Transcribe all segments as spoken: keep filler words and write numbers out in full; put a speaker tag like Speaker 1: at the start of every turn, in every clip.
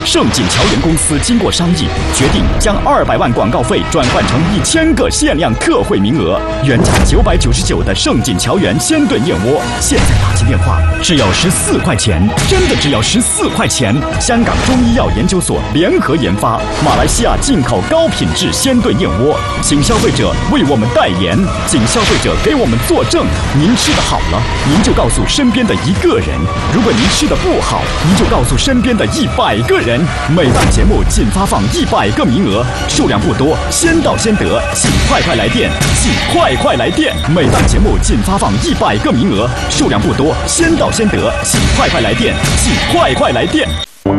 Speaker 1: 盛景桥源公司经过商议，决定将二百万广告费转换成一千个限量特惠名额。原价九百九十九的盛景桥源鲜炖燕窝，现在打起电话只要十四块钱，真的只要十四块钱！香港中医药研究所联合研发，马来西亚进口高品质鲜炖燕窝，请消费者为我们代言，请消费者给我们作证。您吃的好了，您就告诉身边的一个人；如果您吃的不好，您就告诉身边的一百个人。每档节目仅发放一百个名额，数量不多，先到先得，请快快来电，请快快来电！每档节目仅发放一百个名额，数量不多，先到先得，请快快来电，请快快来电！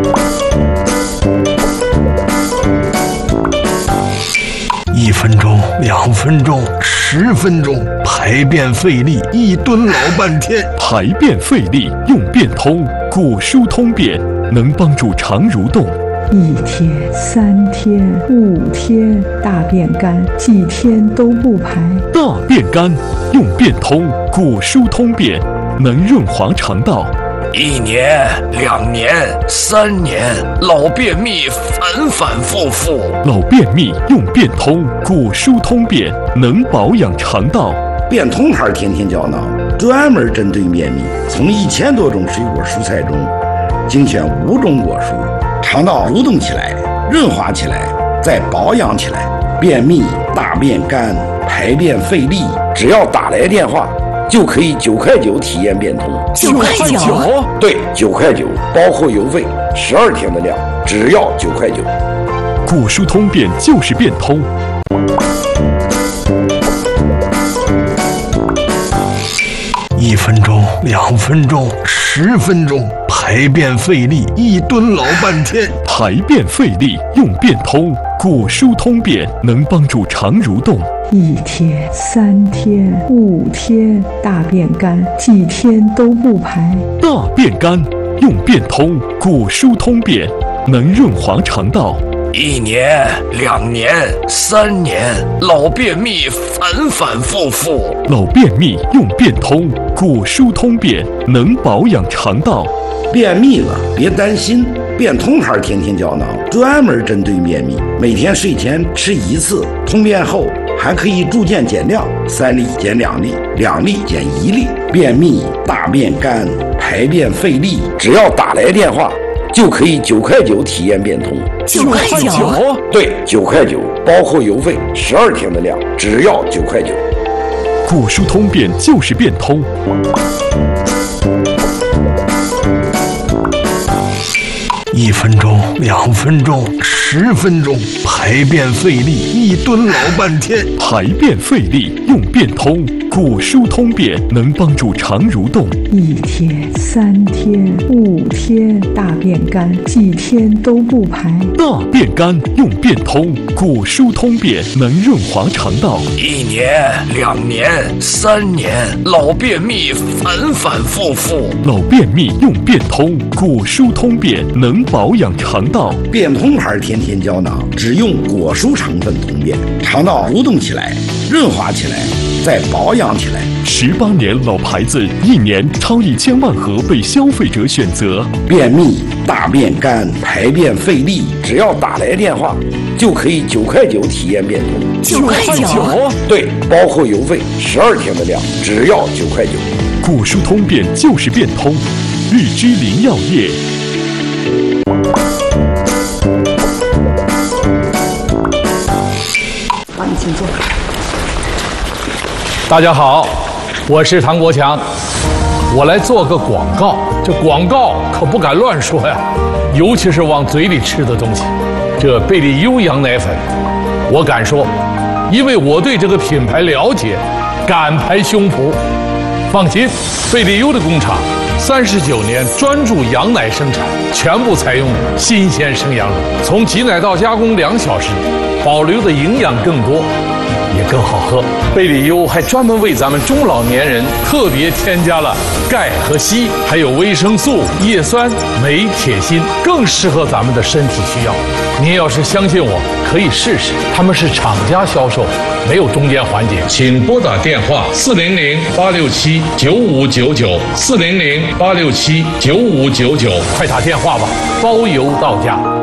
Speaker 2: 一分钟，两分钟，十分钟，排便费力，一蹲老半天。
Speaker 3: 排便费力用便通，果蔬通便能帮助肠蠕动。
Speaker 4: 一天、三天、五天，大便干，几天都不排。
Speaker 3: 大便干用便通，果蔬通便能润滑肠道。
Speaker 5: 一年、两年、三年，老便秘反反复复。
Speaker 3: 老便秘用便通，果蔬通便能保养肠道。
Speaker 6: 便通牌天天胶囊专门针对便秘，从一千多种水果蔬菜中精选五种果蔬，肠道蠕动起来，润滑起来，再保养起来。便秘、大便干、排便费力，只要打来电话就可以九块九体验变通。
Speaker 5: 九块九？
Speaker 6: 对，九块九，包括邮费，十二天的量，只要九块九。
Speaker 3: 果蔬通便就是变通。
Speaker 2: 一分钟，两分钟，十分钟，排便费力，一蹲老半天。
Speaker 3: 排便费力用便通，果蔬通便能帮助肠蠕动。
Speaker 4: 一天、三天、五天，大便干，几天都不排。
Speaker 3: 大便干用便通，果蔬通便能润滑肠道。
Speaker 5: 一年、两年、三年，老便秘反反复复。
Speaker 3: 老便秘用便通，果蔬通便能保养肠道。
Speaker 6: 便秘了别担心，便通牌天天胶囊专门针对便秘，每天睡前吃一次，通便后还可以逐渐减量，三粒减两粒，两粒减一粒。便秘、大便干、排便费力，只要打来电话就可以九块九体验变通。
Speaker 5: 九块九？
Speaker 6: 对，九块九，包括邮费，十二天的量，只要九块九。
Speaker 3: 果蔬通便就是变通。
Speaker 2: 一分钟，两分钟，十分钟，排便费力，一蹲老半天。
Speaker 3: 排便费力用便通，果蔬通便能帮助肠蠕动。
Speaker 4: 一天、三天、五天，大便干，几天都不排。
Speaker 3: 大便干用便通，果蔬通便能润滑肠道。
Speaker 5: 一年、两年、三年，老便秘反反复复。
Speaker 3: 老便秘用便通，果蔬通便能保养肠道。
Speaker 6: 便通牌天天胶囊只用果蔬成分通便，肠道蠕动起来，润滑起来，再保养起来。
Speaker 3: 十八年老牌子，一年超一千万盒被消费者选择。
Speaker 6: 便秘、大便干、排便费力，只要打来电话就可以九块九体验变通。
Speaker 5: 九块九？
Speaker 6: 对，包括邮费，十二天的量，只要九块九。
Speaker 3: 果蔬通便就是变通，日之林药业。
Speaker 7: 好，你请坐。
Speaker 8: 大家好，我是唐国强，我来做个广告。这广告可不敢乱说呀，尤其是往嘴里吃的东西。这贝利优羊奶粉，我敢说，因为我对这个品牌了解，敢拍胸脯。放心，贝利优的工厂三十九年专注羊奶生产，全部采用新鲜生羊乳，从挤奶到加工两小时，保留的营养更多， 也更好喝。贝里优还专门为咱们中老年人特别添加了钙和硒，还有维生素、叶酸、镁、铁、锌，更适合咱们的身体需要。您要是相信我，可以试试。他们是厂家销售，没有中间环节。请拨打电话四零零八六七九五九九四零零八六七九五九九，快打电话吧，包邮到家。